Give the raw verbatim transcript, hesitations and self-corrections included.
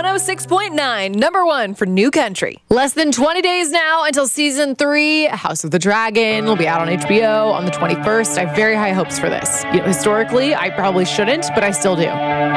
one oh six point nine, number one for New Country. Less than twenty days now until season three, House of the Dragon will be out on H B O on the twenty-first. I have very high hopes for this. You know, historically, I probably shouldn't, but I still do.